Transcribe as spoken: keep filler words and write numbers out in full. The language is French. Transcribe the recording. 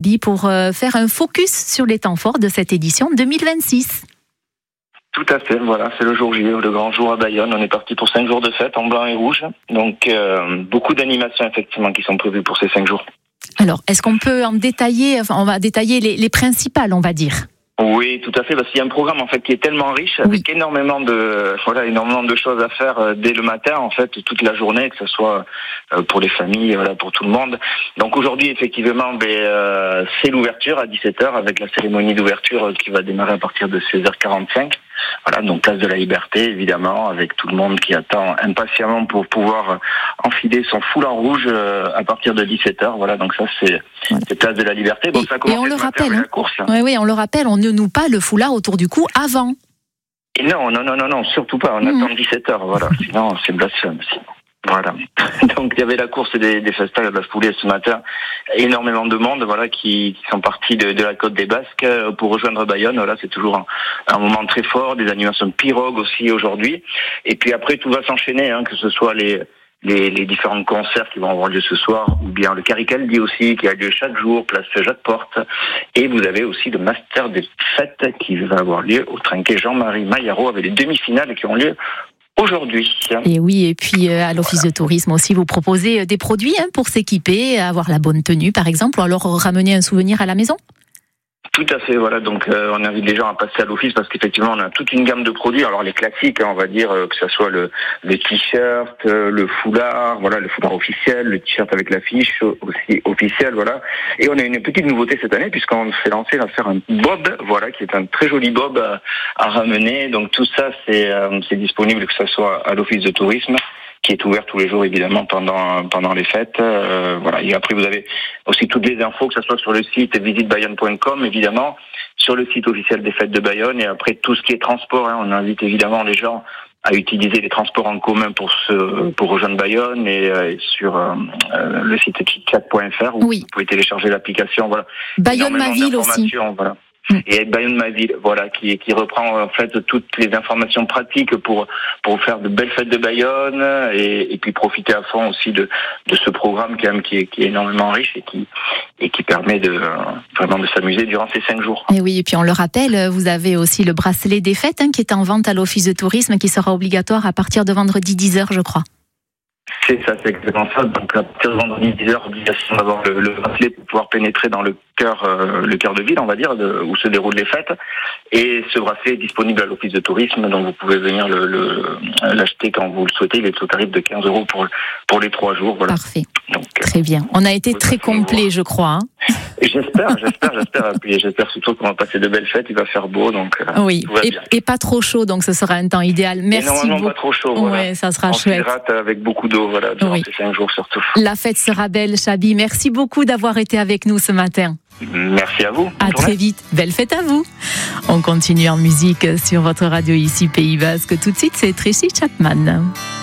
Chabi, pour euh, faire un focus sur les temps forts de cette édition deux mille vingt-six. Tout à fait, voilà, c'est le jour J, le grand jour à Bayonne. On est parti pour cinq jours de fête en blanc et rouge. Donc, euh, beaucoup d'animations, effectivement, qui sont prévues pour ces cinq jours. Alors, est-ce qu'on peut en détailler, enfin, on va détailler les, les principales, on va dire? Oui, tout à fait, parce qu'il y a un programme en fait qui est tellement riche, avec oui. énormément de voilà, énormément de choses à faire euh, dès le matin, en fait, toute la journée, que ce soit euh, pour les familles, voilà, pour tout le monde. Donc aujourd'hui, effectivement, ben, euh, c'est l'ouverture à dix-sept heures avec la cérémonie d'ouverture euh, qui va démarrer à partir de seize heures quarante-cinq. Voilà, donc place de la Liberté, évidemment, avec tout le monde qui attend impatiemment pour pouvoir enfiler son foulard rouge euh, à partir de dix-sept heures. Voilà, donc ça c'est, voilà. c'est place de la Liberté. Bon, et, ça commence et on le rappelle, hein. la course. Oui, oui, on le rappelle, on ne noue pas le foulard autour du cou avant. Et non, non, non, non, non, surtout pas. On mmh. attend dix-sept heures. Voilà, sinon c'est blasphème. Sinon. Voilà. Donc il y avait la course des, des festins de la foulée ce matin, énormément de monde, voilà, qui, qui sont partis de, de la côte des Basques pour rejoindre Bayonne. Voilà, c'est toujours un, un moment très fort, des animations de pirogue aussi aujourd'hui. Et puis après tout va s'enchaîner, hein, que ce soit les Les, les différents concerts qui vont avoir lieu ce soir, ou bien le Caricaldi aussi, qui a lieu chaque jour, place Jacques Porte. Et vous avez aussi le Master des Fêtes qui va avoir lieu au Trinquet Jean-Marie Maillaro avec les demi-finales qui ont lieu aujourd'hui. Et oui, et puis euh, à l'Office voilà. de tourisme aussi, vous proposez des produits hein, pour s'équiper, avoir la bonne tenue par exemple, ou alors ramener un souvenir à la maison? Tout à fait, voilà, donc euh, on invite les gens à passer à l'office parce qu'effectivement on a toute une gamme de produits, alors les classiques, hein, on va dire, euh, que ce soit le, le t-shirt, euh, le foulard, voilà, le foulard officiel, le t-shirt avec l'affiche aussi officielle, voilà, et on a une petite nouveauté cette année puisqu'on s'est lancé à faire un bob, voilà, qui est un très joli bob à, à ramener, donc tout ça c'est, euh, c'est disponible que ce soit à l'Office de tourisme, qui est ouvert tous les jours évidemment pendant pendant les fêtes. Euh, voilà. Et après vous avez aussi toutes les infos, que ce soit sur le site visite bayonne point com évidemment, sur le site officiel des fêtes de Bayonne, et après tout ce qui est transport. Hein, on invite évidemment les gens à utiliser les transports en commun pour se pour rejoindre Bayonne, et, euh, et sur euh, le site chitchat point f r où oui. vous pouvez télécharger l'application. Voilà. Bayonne ma ville aussi. Voilà. Et Bayonne ma ville, voilà, qui qui reprend en fait toutes les informations pratiques pour pour faire de belles fêtes de Bayonne, et, et puis profiter à fond aussi de de ce programme quand même qui est qui est énormément riche et qui et qui permet de euh, vraiment de s'amuser durant ces cinq jours. Et oui, et puis on le rappelle, vous avez aussi le bracelet des fêtes hein, qui est en vente à l'Office de tourisme, qui sera obligatoire à partir de vendredi dix heures, je crois. C'est ça, c'est exactement ça. Donc à partir de vendredi dix heures, obligation d'avoir le, le bracelet pour pouvoir pénétrer dans le cœur, euh, le cœur de ville, on va dire, de, où se déroulent les fêtes. Et ce bracelet est disponible à l'Office de tourisme, donc vous pouvez venir le, le, l'acheter quand vous le souhaitez. Il est au tarif de quinze euros pour pour les trois jours. Voilà. Parfait. Donc, très bien. On a été très complet, je crois. Hein. J'espère, j'espère, j'espère. Et puis j'espère surtout qu'on va passer de belles fêtes. Il va faire beau, donc. Euh, oui. Et, et pas trop chaud, donc ce sera un temps idéal. Merci et normalement beaucoup. Pas trop chaud. Voilà. Ouais, ça sera on chouette. On s'hydrate avec beaucoup d'eau, voilà, durant oui. ces cinq jours surtout. La fête sera belle, Chabi. Merci beaucoup d'avoir été avec nous ce matin. Merci à vous. À très vite. Belle fête à vous. On continue en musique sur votre radio ici Pays Basque. Tout de suite, c'est Tracy Chapman.